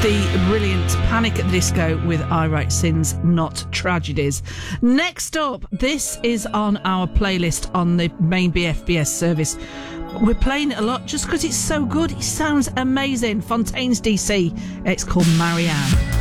the brilliant Panic at the Disco with I Write Sins, Not Tragedies. Next up, this is on our playlist on the main BFBS service. We're playing it a lot just because it's so good. It sounds amazing. Fontaine's DC. It's called Marianne.